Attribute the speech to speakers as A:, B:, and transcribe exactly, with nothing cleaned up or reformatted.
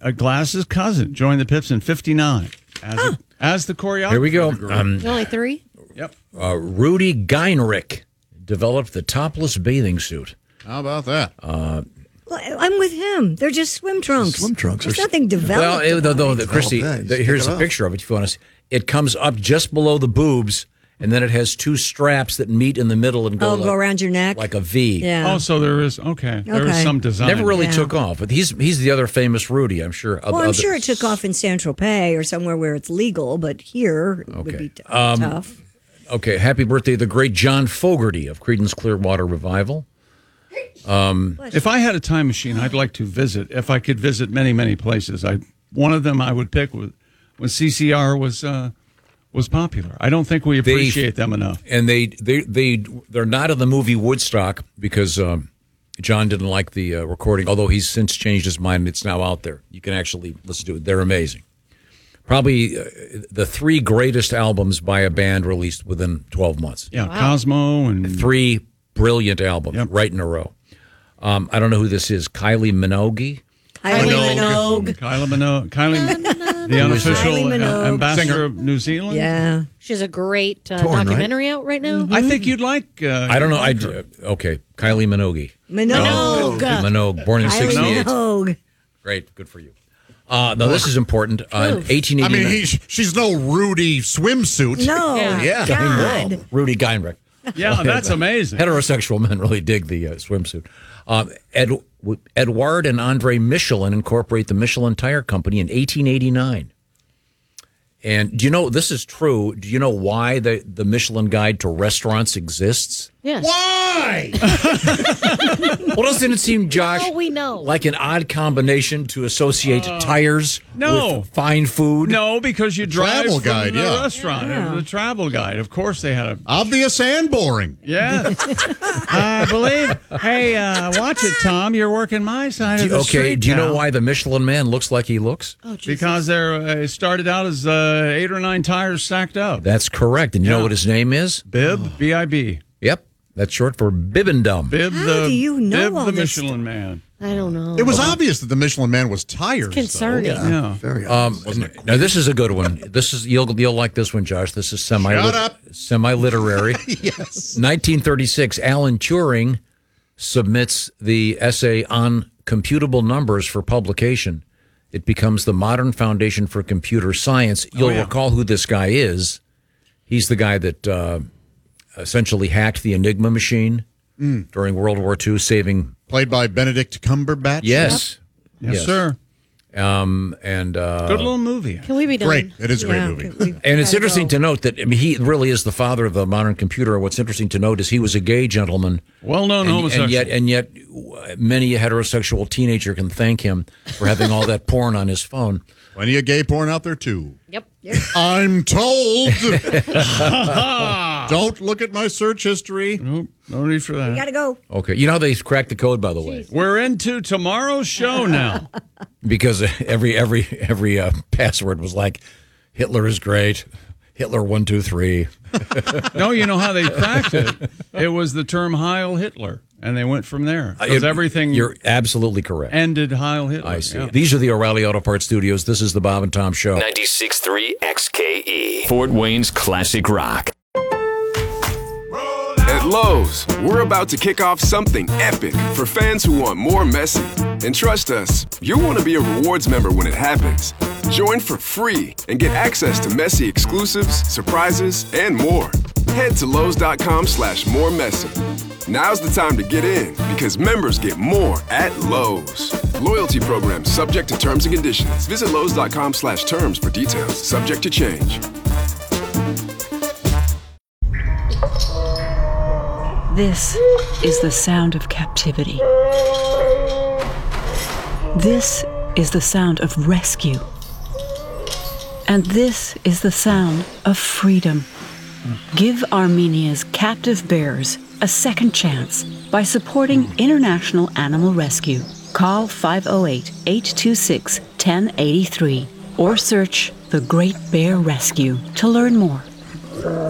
A: uh, Glass's cousin joined the Pips in fifty-nine as,
B: Oh.
A: a, as the choreographer.
C: Here we go. Um,
B: Only three?
A: Yep.
C: uh, Rudy Geinrich developed the topless bathing suit.
D: How about that?
C: Uh,
B: Well, I'm with him. They're just swim trunks.
E: Swim trunks.
B: There's
E: are-
B: nothing developed.
C: well, it, though, though, the,
E: Developed,
C: Christy,
E: yeah,
C: the,
E: just
C: here's
E: take it
C: a
E: off.
C: picture of it if you want to see. It comes up just below the boobs, and then it has two straps that meet in the middle and go,
B: Oh,
C: like,
B: go around your neck?
C: like a V.
B: Yeah.
A: Oh, so there is, okay. There is
B: Okay.
A: some design.
C: Never really
B: Yeah.
C: took off, but he's he's the other famous Rudy, I'm sure.
B: Well, I'm sure it took off in San Tropez or somewhere where it's legal, but here it would
C: Okay.
B: be t-
C: Um,
B: tough.
C: Okay, happy birthday, the great John Fogerty of Creedence Clearwater Revival. Um,
A: If I had a time machine, I'd like to visit. If I could visit many, many places, I one of them I would pick was when C C R was uh, was popular. I don't think we
C: They-
A: appreciate them enough.
C: and they they they they're not in the movie Woodstock because um, John didn't like the uh, recording. Although he's since changed his mind, it's now out there. You can actually listen to it. They're amazing. Probably uh, the three greatest albums by a band released within twelve months.
A: Yeah, Cosmo and
C: Three brilliant albums
A: Yep.
C: right in a row. Um, I don't know who this is. Kylie Minogue.
B: Kylie Minogue.
A: Kylie Minogue, Kylie, the unofficial
B: Kylie
A: uh,
B: Minogue.
A: ambassador
D: Singer.
A: of New Zealand.
B: Yeah.
F: She has a great uh,
E: Torn, right?
F: documentary out right now.
A: I think you'd like. Uh,
C: I don't know. I
A: you'd like her.
C: okay. Kylie Minogue.
B: Minogue.
C: Minogue, born in
B: Kylie
C: sixty-eight.
B: Minogue.
C: Great, good for you. Uh, now this is important. Uh, in eighteen
D: I
C: eighty-nine.
D: mean, he's, she's no Rudy swimsuit.
B: No.
D: Yeah.
B: God.
C: Rudy Geinrich.
A: Yeah, that's amazing.
C: Heterosexual men really dig the uh, swimsuit. Um, Ed, Edouard and Andre Michelin incorporate the Michelin Tire Company in eighteen eighty-nine. And do you know, this is true, do you know why the, the Michelin Guide to Restaurants exists?
F: Yes.
D: Why?
C: Well, doesn't it seem, Josh,
F: Oh, we know.
C: like an odd combination to associate tires
A: no.
C: with fine food?
A: No, because you drive
D: travel
A: from
D: guide,
A: the
D: yeah.
A: restaurant.
B: Yeah.
A: The travel guide. Of course, they had a.
D: Obvious and boring.
A: Yeah, I believe. Hey, uh, watch it, Tom. You're working my side
C: Do
A: of
C: you-
A: the
C: okay,
A: street
C: do you know
A: now.
C: why the Michelin Man looks like he looks?
F: Oh, Jesus.
A: Because they're uh, it started out as uh, eight or nine tires stacked up.
C: That's correct. And you know
A: Yeah.
C: what his name is?
A: Bib, B I B.
C: Yep, that's short for Bibendum.
A: Bib
B: How
A: the
B: do you know
A: Bib
B: all
A: the
B: this
A: Michelin Man.
F: I don't know.
D: It was obvious that the Michelin Man was tires. though.
F: concerning.
A: Yeah.
E: Very
C: Um, now this is a good one. This is you'll you'll like this one, Josh. This is semi
D: Shut up.
C: semi literary.
D: Yes.
C: nineteen thirty-six, Alan Turing submits the essay on computable numbers for publication. It becomes the modern foundation for computer science. You'll
A: Oh, yeah.
C: recall who this guy is. He's the guy that uh, essentially hacked the Enigma machine during World War Two, saving.
D: Played by Benedict Cumberbatch.
C: Yes,
A: Yes,
C: Yes.
A: sir.
C: um, and uh,
A: Good little movie.
F: Can we be done?
D: Great. It is a great
B: Yeah,
D: movie.
B: we-
C: And it's
B: gotta
C: interesting
B: go.
C: to note that I mean, he really is the father of the modern computer. What's interesting to note is he was a gay gentleman,
A: Well-known
C: and,
A: homosexual.
C: and yet, and yet, many a heterosexual teenager can thank him for having all that porn on his phone.
D: Plenty of gay porn out there, too.
F: Yep.
D: I'm told. Don't look at my search history.
A: Nope, no need for that.
B: We gotta go.
C: Okay, you know how they cracked the code, by the way,
A: We're into tomorrow's show now.
C: because every every every uh, password was like, Hitler is great, Hitler one two three.
A: No, you know how they cracked it? It was the term Heil Hitler, and they went from there. Because
C: It-
A: everything
C: You're absolutely correct.
A: ended Heil Hitler.
C: I see.
A: Yeah.
C: These are the O'Reilly Auto Parts Studios. This is the Bob and Tom Show.
G: ninety-six point three X K E, Fort Wayne's classic rock.
H: At Lowe's, we're about to kick off something epic for fans who want more messy. And trust us, you'll want to be a rewards member when it happens. Join for free and get access to messy exclusives, surprises, and more. Head to Lowe's.com slash more messy. Now's the time to get in because members get more at Lowe's. Loyalty program subject to terms and conditions. Visit Lowe's.com slash terms for details. Subject to change.
I: This is the sound of captivity. This is the sound of rescue. And this is the sound of freedom. Give Armenia's captive bears a second chance by supporting International Animal Rescue. Call five oh eight, eight two six, one oh eight three or search The Great Bear Rescue to learn more.